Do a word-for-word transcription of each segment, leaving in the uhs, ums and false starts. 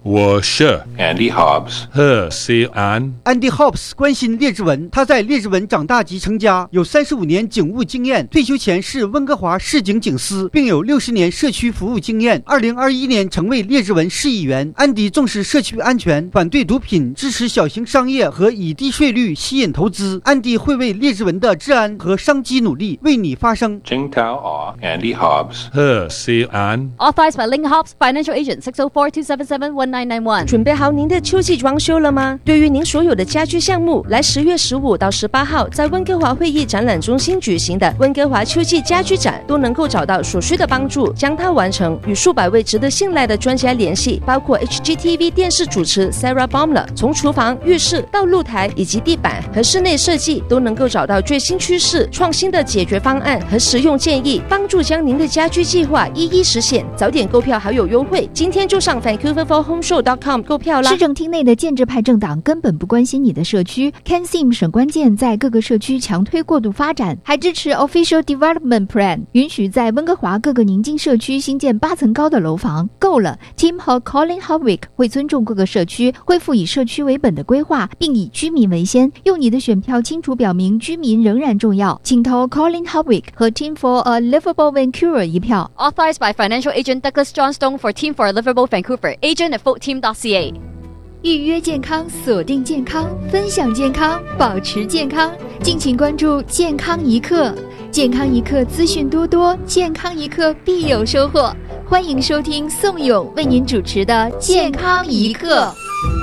我是 Andy Hobbs 何西安。 Andy Hobbs 关心列治文，他在列治文长大及成家，有三十五年警务经验，退休前是温哥华市警警司，并有六十年社区服务经验。二零二一年成为列治文市议员。安迪重视社区安全，反对毒品，支持小型商业和以低税率吸引投资。安迪会为列治文的治安和商机努力，为你发声。 Jing Tao Aw Andy Hobbs 何西安。 Authorized by Ling Hobbs, Financial Agent six oh four, two seven seven, one nine nine one。 准备好您的秋季装修了吗？对于您所有的家居项目，来十月十五到十八号在温哥华会议展览中心举行的温哥华秋季家居展都能够找到所需的帮助，将它完成。与数百位值得信赖的专家联系，包括 H G T V 电视主持 Sarah Baumler， 从厨房、浴室到露台以及地板和室内设计都能够找到最新趋势、创新的解决方案和实用建议，帮助将您的家居计划一一实现。早点购票好有优惠，今天就上 Vancouver for Home Show dot com 购票啦。 市政厅内的建制派政党根本不关心你的社区。 Ken Sim 省关键在各个社区强推过度发展，还支持 Official Development Plan， 允许在温哥华各个宁静社区新建八层高的楼房。够了 ，Tim 和 Colin Hardwick 会尊重各个社区，恢复以社区为本的规划，并以居民为先。用你的选票清楚表明居民仍然重要，请投 Colin Hardwick 和 Team for a Livable Vancouver 一票。 Authorized by Financial Agent Douglas Johnstone for Team for a Livable Vancouver. Agent at vote team dot c a。 预约健康，锁定健康，分享健康，保持健康。敬请关注健康一刻，健康一刻资讯多多，健康一刻必有收获。欢迎收听宋勇为您主持的健康一刻。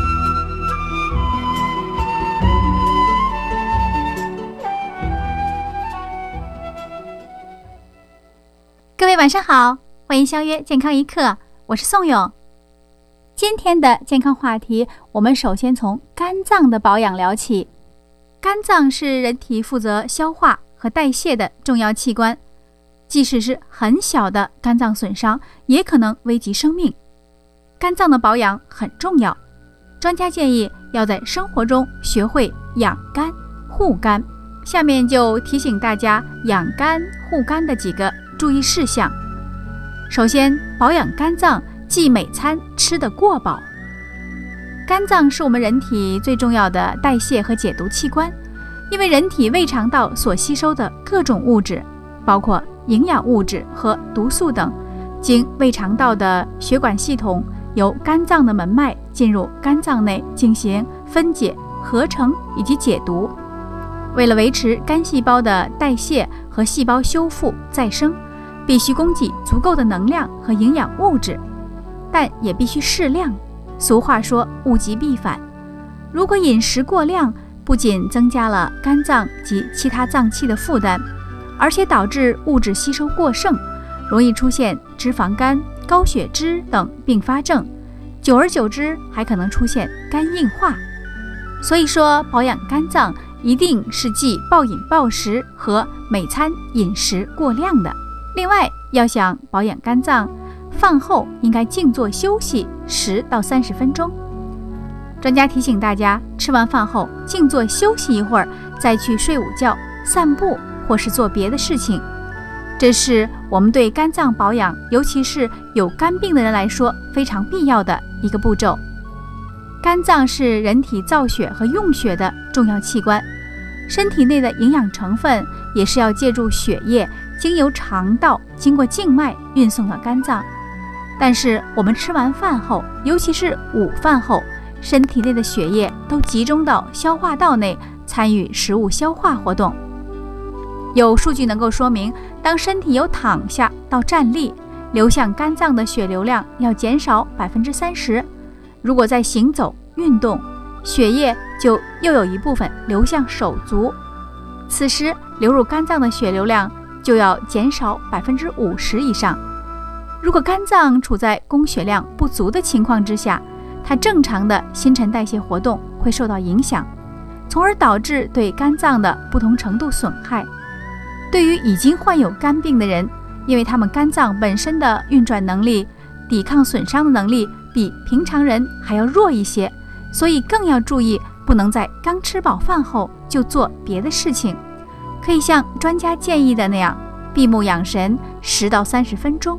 各位晚上好，欢迎相约健康一刻，我是宋勇。今天的健康话题，我们首先从肝脏的保养聊起。肝脏是人体负责消化和代谢的重要器官，即使是很小的肝脏损伤，也可能危及生命。肝脏的保养很重要，专家建议要在生活中学会养肝护肝。下面就提醒大家养肝护肝的几个注意事项。首先，保养肝脏忌每餐吃得过饱。肝脏是我们人体最重要的代谢和解毒器官，因为人体胃肠道所吸收的各种物质，包括营养物质和毒素等，经胃肠道的血管系统由肝脏的门脉进入肝脏内进行分解、合成以及解毒。为了维持肝细胞的代谢和细胞修复再生，必须供给足够的能量和营养物质，但也必须适量。俗话说物极必反，如果饮食过量，不仅增加了肝脏及其他脏器的负担，而且导致物质吸收过剩，容易出现脂肪肝、高血脂等并发症，久而久之还可能出现肝硬化。所以说，保养肝脏一定是忌暴饮暴食和每餐饮食过量的。另外，要想保养肝脏，饭后应该静坐休息十到三十分钟。专家提醒大家，吃完饭后静坐休息一会儿，再去睡午觉、散步或是做别的事情。这是我们对肝脏保养，尤其是有肝病的人来说非常必要的一个步骤。肝脏是人体造血和用血的重要器官，身体内的营养成分也是要借助血液经由肠道经过静脉运送到肝脏。但是我们吃完饭后，尤其是午饭后，身体内的血液都集中到消化道内，参与食物消化活动。有数据能够说明，当身体由躺下到站立，流向肝脏的血流量要减少 百分之三十。 如果在行走运动，血液就又有一部分流向手足，此时流入肝脏的血流量就要减少 百分之五十 以上。如果肝脏处在供血量不足的情况之下，它正常的新陈代谢活动会受到影响，从而导致对肝脏的不同程度损害。对于已经患有肝病的人，因为他们肝脏本身的运转能力、抵抗损伤的能力比平常人还要弱一些，所以更要注意，不能在刚吃饱饭后就做别的事情，可以像专家建议的那样，闭目养神十到三十分钟，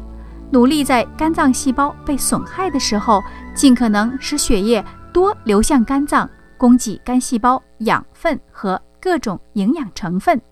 努力在肝脏细胞被损害的时候，尽可能使血液多流向肝脏，供给肝细胞养分和各种营养成分。